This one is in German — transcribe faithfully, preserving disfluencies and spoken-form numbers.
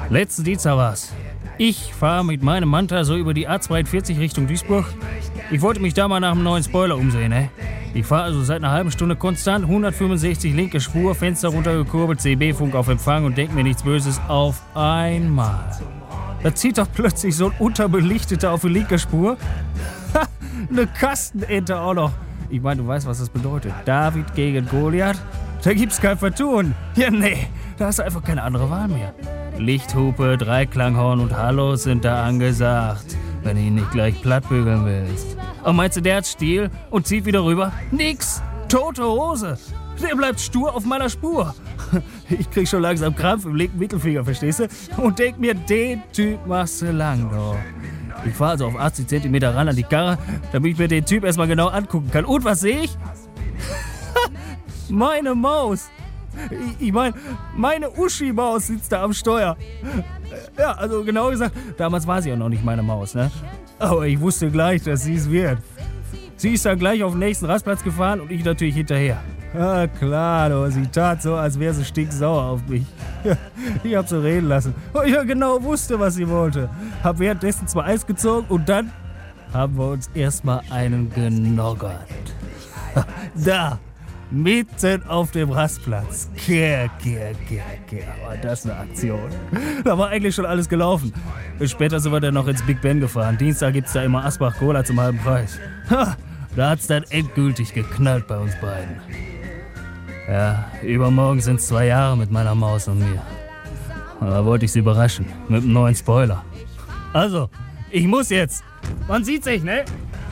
Letzten Dienstag war's. Ich fahre mit meinem Manta so über die A zweiundvierzig Richtung Duisburg. Ich wollte mich da mal nach einem neuen Spoiler umsehen, ne? Ich fahre also seit einer halben Stunde konstant, hundertfünfundsechzig linke Spur, Fenster runtergekurbelt, C B-Funk auf Empfang und denk mir nichts Böses auf einmal. Da zieht doch plötzlich so ein Unterbelichteter auf die linke Spur. Ha, eine Kastenente auch noch. Ich meine, du weißt, was das bedeutet. David gegen Goliath? Da gibt's kein Vertun. Ja, nee, da hast du einfach keine andere Wahl mehr. Lichthupe, Dreiklanghorn und Hallo sind da angesagt, wenn du ihn nicht gleich plattbügeln willst. Und meinst du, der hat Stil und zieht wieder rüber? Nix! Tote Hose! Der bleibt stur auf meiner Spur. Ich krieg schon langsam Krampf im linken Mittelfinger, verstehst du? Und denk mir, den Typ machst du lang, doch. Ich fahr also auf achtzig Zentimeter ran an die Karre, damit ich mir den Typ erstmal genau angucken kann. Und was sehe ich? Meine Maus! Ich, ich meine, meine Uschi-Maus sitzt da am Steuer. Ja, also genau gesagt, damals war sie auch noch nicht meine Maus, ne? Aber ich wusste gleich, dass sie es wird. Sie ist dann gleich auf den nächsten Rastplatz gefahren und ich natürlich hinterher. Ja, klar, du, sie tat so, als wäre sie stinksauer auf mich. Ich hab sie reden lassen. Und ich genau wusste, was sie wollte. Hab währenddessen zwei Eis gezogen und dann haben wir uns erstmal einen genoggert. Da! Mitten auf dem Rastplatz. Kehr, kehr, kehr, kehr. War das eine Aktion. Da war eigentlich schon alles gelaufen. Später sind wir dann noch ins Big Ben gefahren. Dienstag gibt's da immer Asbach Cola zum halben Preis. Ha, da hat's dann endgültig geknallt bei uns beiden. Ja, übermorgen sind's zwei Jahre mit meiner Maus und mir. Da wollte ich sie überraschen. Mit einem neuen Spoiler. Also, ich muss jetzt. Man sieht sich, ne?